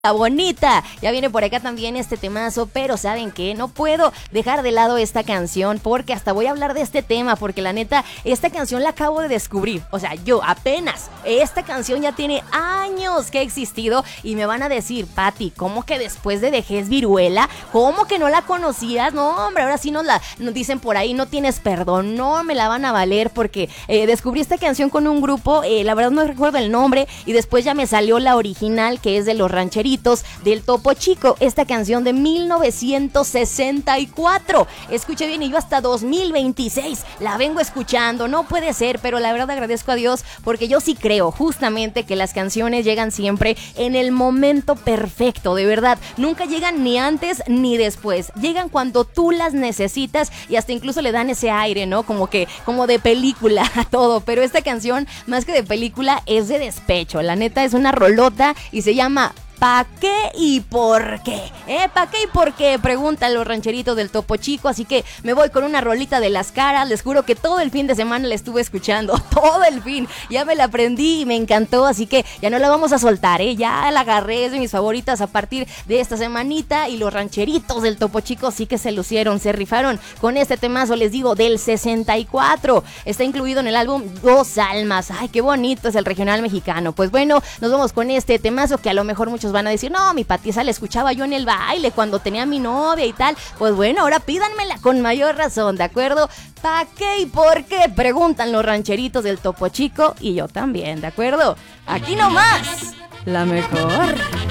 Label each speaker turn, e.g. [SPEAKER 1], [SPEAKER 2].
[SPEAKER 1] La bonita, ya viene por acá también este temazo, pero ¿saben qué? No puedo dejar de lado esta canción porque hasta voy a hablar de este tema, porque la neta, esta canción la acabo de descubrir, o sea, yo apenas, esta canción ya tiene años que ha existido y me van a decir, Pati, ¿cómo que después de Vejez Viruela? ¿Cómo que no la conocías? No, hombre, ahora sí nos dicen por ahí, no tienes perdón, no me la van a valer porque descubrí esta canción con un grupo, la verdad no recuerdo el nombre y después ya me salió la original que es de Los Rancheritos del Topo Chico, esta canción de 1964. Escuche bien, y yo hasta 2026 la vengo escuchando, no puede ser, pero la verdad agradezco a Dios porque yo sí creo justamente que las canciones llegan siempre en el momento perfecto, de verdad, nunca llegan ni antes ni después, llegan cuando tú las necesitas y hasta incluso le dan ese aire, ¿no? Como de película a todo, pero esta canción más que de película es de despecho, la neta es una rolota y se llama ¿Pa' qué y por qué? ¿Pa' qué y por qué? Preguntan Los Rancheritos del Topo Chico, así que me voy con una rolita de Las Caras, les juro que todo el fin de semana la estuve escuchando, todo el fin, ya me la aprendí y me encantó, así que ya no la vamos a soltar, ya la agarré, es de mis favoritas a partir de esta semanita y Los Rancheritos del Topo Chico sí que se lucieron, se rifaron con este temazo, les digo, del 64, está incluido en el álbum Dos Almas, ay, qué bonito es el regional mexicano, pues bueno, nos vamos con este temazo que a lo mejor muchos van a decir, no, mi Pati, esa la escuchaba yo en el baile cuando tenía a mi novia y tal. Pues bueno, ahora pídanmela con mayor razón, ¿de acuerdo? ¿Pa' qué y por qué? Preguntan Los Rancheritos del Topo Chico y yo también, ¿de acuerdo? Aquí nomás, la mejor.